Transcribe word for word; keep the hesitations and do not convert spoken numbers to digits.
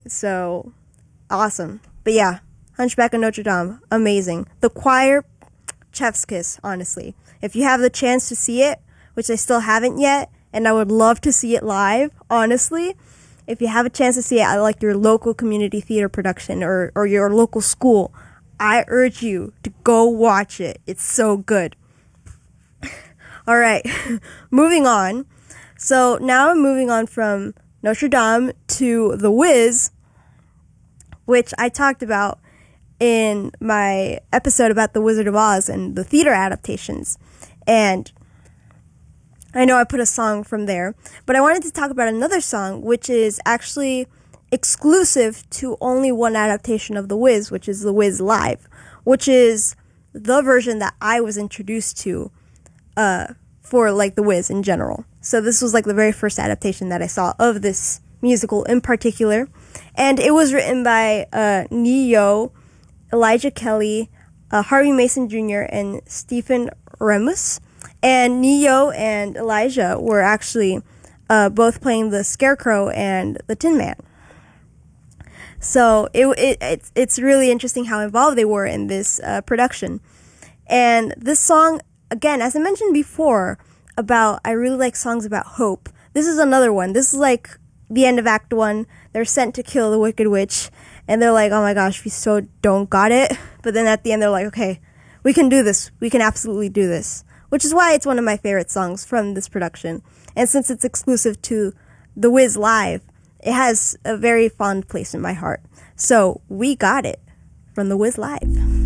So, awesome. But yeah, Hunchback of Notre Dame, amazing. The choir, chef's kiss, honestly. If you have the chance to see it, which I still haven't yet, and I would love to see it live, honestly, if you have a chance to see it at like your local community theater production or, or your local school, I urge you to go watch it. It's so good. All right, moving on. So now I'm moving on from Notre Dame to The Wiz, which I talked about in my episode about The Wizard of Oz and the theater adaptations. And I know I put a song from there, but I wanted to talk about another song, which is actually exclusive to only one adaptation of The Wiz, which is The Wiz Live, which is the version that I was introduced to uh, for like The Wiz in general. So this was like the very first adaptation that I saw of this musical in particular. And it was written by uh, Ne-Yo, Elijah Kelly, uh, Harvey Mason Junior, and Stephen Remus. And Ne-Yo and Elijah were actually uh, both playing the Scarecrow and the Tin Man. So it, it it's it's really interesting how involved they were in this uh, production. And this song, again, as I mentioned before, about I really like songs about hope. This is another one. This is like the end of Act One. They're sent to kill the Wicked Witch, and they're like, "Oh my gosh, we so don't got it." But then at the end, they're like, "Okay, we can do this. We can absolutely do this." Which is why it's one of my favorite songs from this production. And since it's exclusive to The Wiz Live, it has a very fond place in my heart. So we got it from The Wiz Live.